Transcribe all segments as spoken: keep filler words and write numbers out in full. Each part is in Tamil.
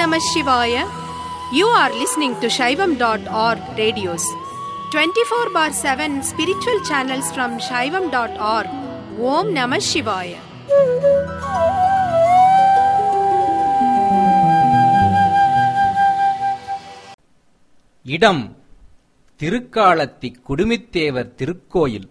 Namah Shivaya. You are listening to Shaivam dot org radios. twenty-four bar seven spiritual channels from Shaivam dot org. Om Namah Shivaya. இடம் திருக்காலத்தி குடுமித்தேவர் திருக்கோயில்.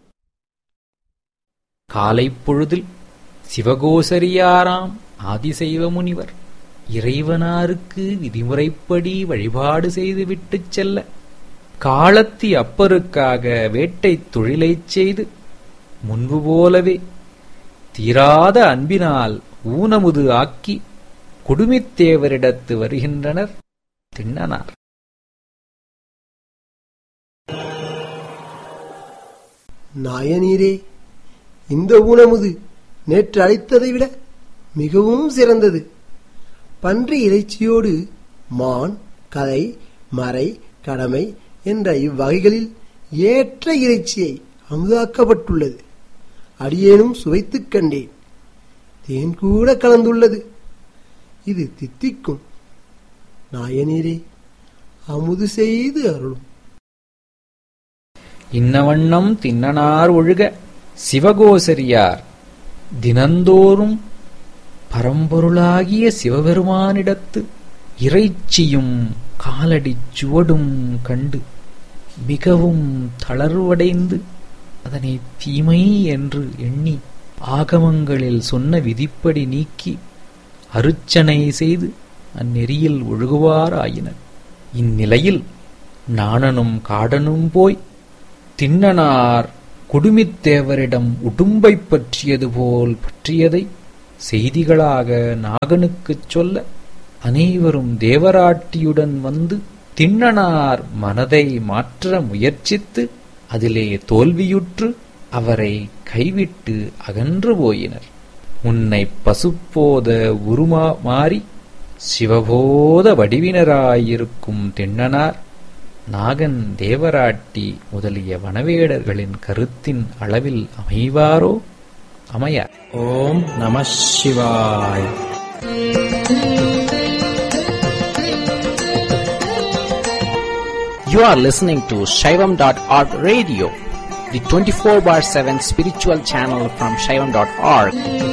காலை பொழுதில் சிவகோசரியாராம் ஆதிசைவ முனிவர் இறைவனாருக்கு விதிமுறைப்படி வழிபாடு செய்துவிட்டுச் செல்ல காலத்தி அப்பருக்காக வேட்டைத் தொழிலைச் செய்து முன்பு போலவே தீராத அன்பினால் ஊனமுது ஆக்கி குடுமித்தேவரிடத்து வருகின்றனர் திண்ணனார். நாயனீரே, இந்த ஊனமுது நேற்று அளித்ததை விட மிகவும் சிறந்தது. பன்றி இறைச்சியோடு மான், கதை, மறை, கடமை என்ற இவ்வகைகளில் ஏற்ற இறைச்சியை அமுதாக்கப்பட்டுள்ளது. அடியேனும் சுவைத்துக் கண்டேன். தேன் கூட கலந்துள்ளது. இது தித்திக்கும். நாயனீரே, அமுது செய்து அருளும். இன்னவண்ணம் திண்ணனார் ஒழுக சிவகோசரியார் தினந்தோறும் பரம்பொருளாகிய சிவபெருமானிடத்து இறைச்சியும் காலடிச் சுவடும் கண்டு மிகவும் தளர்வடைந்து அதனை தீமை என்று எண்ணி ஆகமங்களில் சொன்ன விதிப்படி நீக்கி அருச்சனை செய்து அந்நெறியில் ஒழுகுவாராயினர். இந்நிலையில் நாணனும் காடனும் போய் திண்ணனார் குடுமித்தேவரிடம் உடும்பைப் பற்றியது போல் பற்றியதை செய்திகளாக நாகனுக்குச் சொல்ல அனைவரும் தேவராட்டியுடன் வந்து திண்ணனார் மனதை மாற்ற முயற்சித்து அதிலே தோல்வியுற்று அவரை கைவிட்டு அகன்று போயினர். முன்னை பசுப்போத உருமா மாறி சிவபோத வடிவினராயிருக்கும் திண்ணனார் நாகன், தேவராட்டி முதலிய வனவேடர்களின் கருத்தின் அளவில் அமைவாரோ அமையார். ஓம் நம சிவாய். You are listening to Shaivam dot org radio, the twenty-four bar seven spiritual channel from Shaivam dot org.